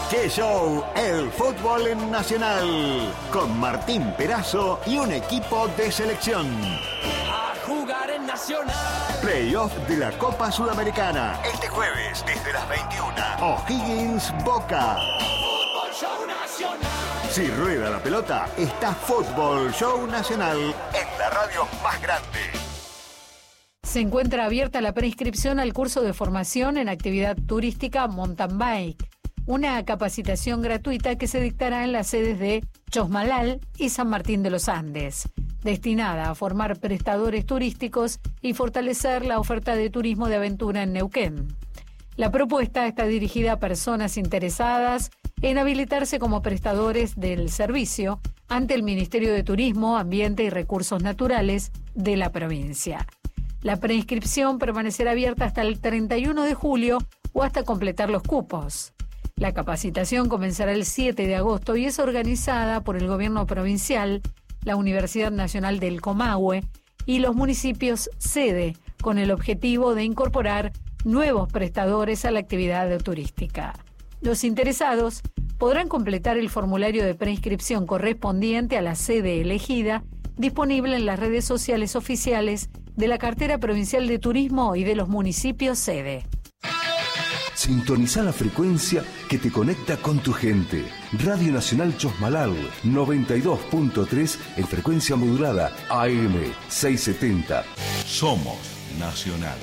¡Qué show! El fútbol en Nacional. Con Martín Perazo y un equipo de selección. A jugar en Nacional. Playoff de la Copa Sudamericana. Este jueves, desde las 21. O'Higgins Boca. Fútbol Show Nacional. Si rueda la pelota, está Fútbol Show Nacional en la radio más grande. Se encuentra abierta la preinscripción al curso de formación en actividad turística Mountain Bike, una capacitación gratuita que se dictará en las sedes de Chosmalal y San Martín de los Andes, destinada a formar prestadores turísticos y fortalecer la oferta de turismo de aventura en Neuquén. La propuesta está dirigida a personas interesadas en habilitarse como prestadores del servicio ante el Ministerio de Turismo, Ambiente y Recursos Naturales de la provincia. La preinscripción permanecerá abierta hasta el 31 de julio o hasta completar los cupos. La capacitación comenzará el 7 de agosto y es organizada por el Gobierno Provincial, la Universidad Nacional del Comahue y los municipios sede, con el objetivo de incorporar nuevos prestadores a la actividad turística. Los interesados podrán completar el formulario de preinscripción correspondiente a la sede elegida, disponible en las redes sociales oficiales de la Cartera Provincial de Turismo y de los municipios sede. Sintoniza la frecuencia que te conecta con tu gente. Radio Nacional Chosmalal, 92.3 en frecuencia modulada, AM 670. Somos Nacional.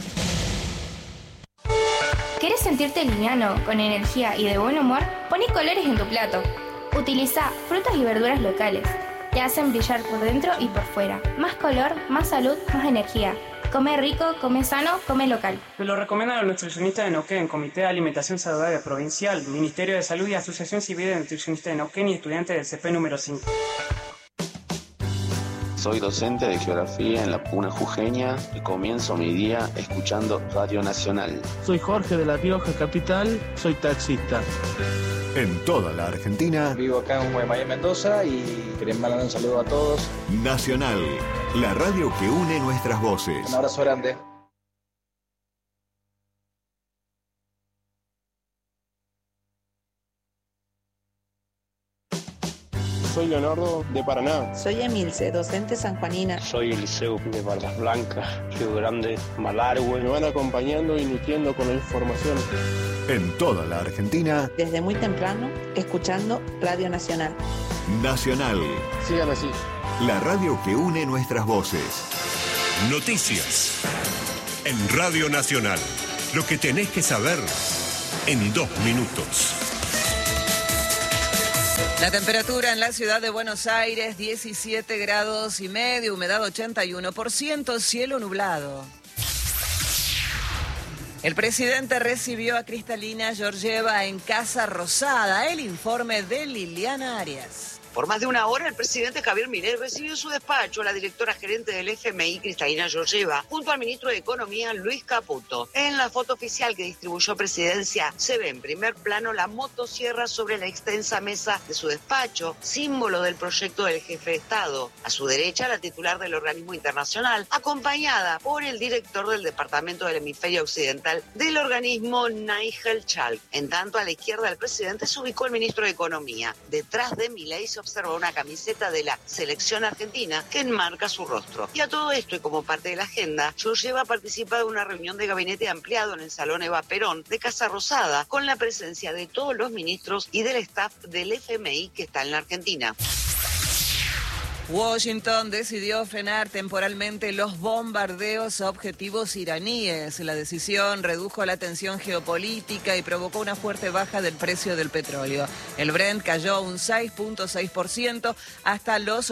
¿Querés sentirte liviano, con energía y de buen humor? Poné colores en tu plato. Utiliza frutas y verduras locales. Te hacen brillar por dentro y por fuera. Más color, más salud, más energía. Come rico, come sano, come local. Me lo recomiendan los nutricionistas de Neuquén, Comité de Alimentación Saludable Provincial, Ministerio de Salud y Asociación Civil de Nutricionistas de Neuquén y estudiante del CP número 5. Soy docente de Geografía en la Puna Jujeña y comienzo mi día escuchando Radio Nacional. Soy Jorge de La Rioja Capital, soy taxista. En toda la Argentina. Vivo acá en Guaymallén, Mendoza, y queremos mandar un saludo a todos. Nacional, la radio que une nuestras voces. Un abrazo grande. Soy Leonardo de Paraná. Soy Emilce, docente sanjuanina. Soy Eliseo de Bardas Blancas, Río Grande, Malargüe. Me van acompañando y nutriendo con la información. En toda la Argentina. Desde muy temprano, escuchando Radio Nacional. Nacional. Sigan así. La radio que une nuestras voces. Noticias. En Radio Nacional. Lo que tenés que saber en 2 minutos. La temperatura en la ciudad de Buenos Aires, 17 grados y medio, humedad 81%, cielo nublado. El presidente recibió a Cristalina Georgieva en Casa Rosada. El informe de Liliana Arias. Por más de una hora, el presidente Javier Milei recibió en su despacho a la directora gerente del FMI, Cristalina Georgieva, junto al ministro de Economía, Luis Caputo. En la foto oficial que distribuyó Presidencia, se ve en primer plano la motosierra sobre la extensa mesa de su despacho, símbolo del proyecto del jefe de Estado. A su derecha, la titular del organismo internacional, acompañada por el director del Departamento del Hemisferio Occidental del organismo, Nigel Chalk. En tanto, a la izquierda del presidente se ubicó el ministro de Economía. Detrás de Milei se observa una camiseta de la selección argentina que enmarca su rostro. Y a todo esto, y como parte de la agenda, Georgieva participa de una reunión de gabinete ampliado en el Salón Eva Perón de Casa Rosada, con la presencia de todos los ministros y del staff del FMI que está en la Argentina. Washington decidió frenar temporalmente los bombardeos a objetivos iraníes. La decisión redujo la tensión geopolítica y provocó una fuerte baja del precio del petróleo. El Brent cayó un 6.6% hasta los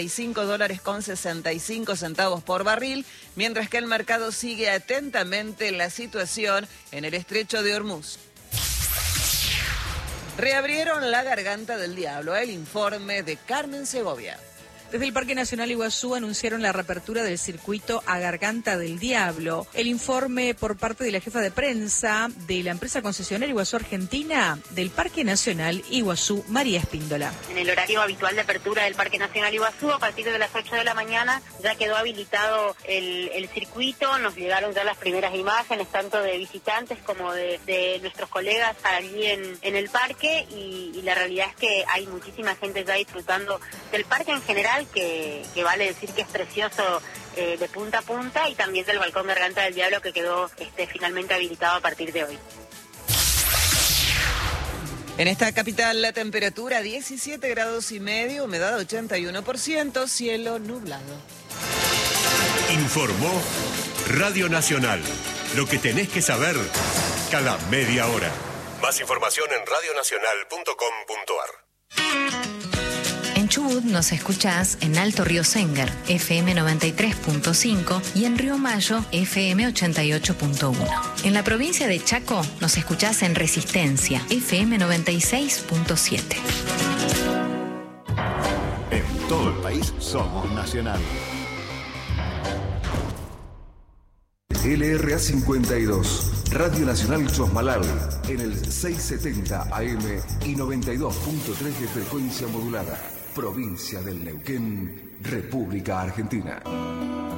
$85.65 por barril, mientras que el mercado sigue atentamente la situación en el estrecho de Hormuz. Reabrieron la garganta del diablo. El informe de Carmen Segovia. Desde el Parque Nacional Iguazú anunciaron la reapertura del circuito a Garganta del Diablo. El informe por parte de la jefa de prensa de la empresa concesionaria Iguazú Argentina del Parque Nacional Iguazú, María Espíndola. En el horario habitual de apertura del Parque Nacional Iguazú, a partir de las 8 de la mañana, ya quedó habilitado el circuito. Nos llegaron ya las primeras imágenes, tanto de visitantes como de nuestros colegas allí en el parque, y la realidad es que hay muchísima gente ya disfrutando del parque en general, que vale decir que es precioso de punta a punta, y también del balcón Garganta del Diablo, que quedó finalmente habilitado a partir de hoy. En esta capital la temperatura 17 grados y medio, humedad 81%, cielo nublado. Informó Radio Nacional. Lo que tenés que saber cada media hora. Más información en radionacional.com.ar. En Chubut nos escuchás en Alto Río Sengar, FM 93.5, y en Río Mayo, FM 88.1. En la provincia de Chaco nos escuchás en Resistencia, FM 96.7. En todo el país somos Nacional. LRA 52, Radio Nacional Chosmalal, en el 670 AM y 92.3 de frecuencia modulada, provincia del Neuquén, República Argentina.